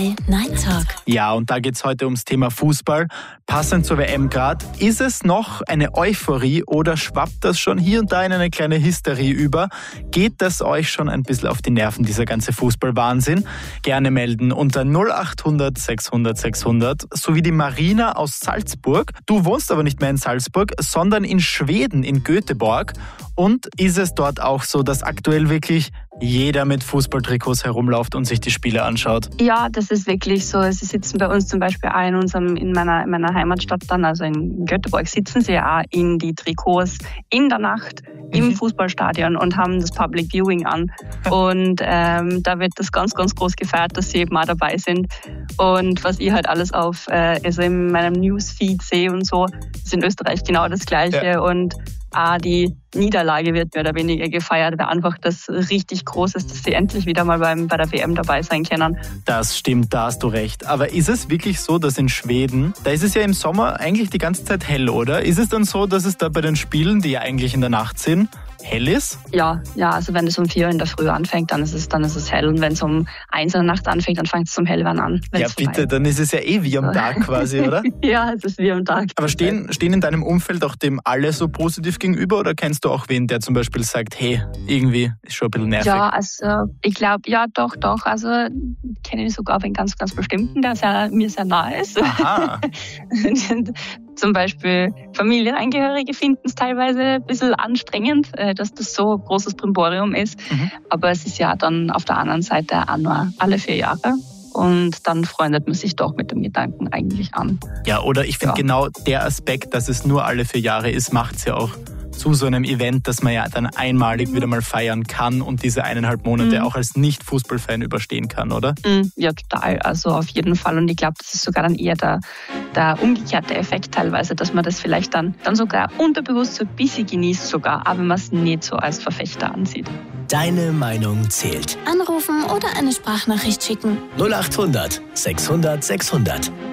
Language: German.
Krone Night Talk. Ja, und da geht es heute ums Thema Fußball. Passend zur WM gerade. Ist es noch eine Euphorie oder schwappt das schon hier und da in eine kleine Hysterie über? Geht das euch schon ein bisschen auf die Nerven, dieser ganze Fußballwahnsinn? Gerne melden unter 0800 600 600, sowie die Marina aus Salzburg. Du wohnst aber nicht mehr in Salzburg, sondern in Schweden, in Göteborg. Und ist es dort auch so, dass aktuell wirklich jeder mit Fußballtrikots herumläuft und sich die Spiele anschaut? Ja, das ist wirklich so. Sie sitzen bei uns zum Beispiel auch in meiner Heimatstadt dann, also in Göteborg, sitzen sie auch in die Trikots in der Nacht im Fußballstadion und haben das Public Viewing an. Und da wird das ganz, ganz groß gefeiert, dass sie eben auch dabei sind. Und was ich halt alles also in meinem Newsfeed sehe und so, ist in Österreich genau das Gleiche. Ja. Und die Niederlage wird mehr oder weniger gefeiert, weil einfach das richtig groß ist, dass sie endlich wieder mal bei der WM dabei sein können. Das stimmt, da hast du recht. Aber ist es wirklich so, dass in Schweden, da ist es ja im Sommer eigentlich die ganze Zeit hell, oder? Ist es dann so, dass es da bei den Spielen, die ja eigentlich in der Nacht sind, hell ist? Ja, also wenn es um 4 in der Früh anfängt, dann ist es hell. Und wenn es um 1 in der Nacht anfängt, dann fängt es zum Hellwerden an. Ja bitte, dann ist es ja wie am Tag quasi, oder? Ja, es ist wie am Tag. Aber stehen in deinem Umfeld auch dem alle so positiv gegenüber, oder kennst du auch wen, der zum Beispiel sagt, hey, irgendwie ist schon ein bisschen nervig? Ja, also ich glaube, ja doch. Also kenne ich sogar einen ganz, ganz bestimmten, der mir sehr nahe ist. Aha. Zum Beispiel Familienangehörige finden es teilweise ein bisschen anstrengend, dass das so ein großes Brimborium ist. Aber es ist ja dann auf der anderen Seite auch nur alle 4 Jahre. Und dann freundet man sich doch mit dem Gedanken eigentlich an. Ja, oder ich finde genau der Aspekt, dass es nur alle 4 Jahre ist, macht es ja auch zu so einem Event, dass man ja dann einmalig wieder mal feiern kann und diese 1,5 Monate auch als Nicht-Fußballfan überstehen kann, oder? Ja, total. Also auf jeden Fall. Und ich glaube, das ist sogar dann eher der umgekehrte Effekt teilweise, dass man das vielleicht dann sogar unterbewusst so ein bisschen genießt sogar, aber wenn man es nicht so als Verfechter ansieht. Deine Meinung zählt. Anrufen oder eine Sprachnachricht schicken. 0800 600 600.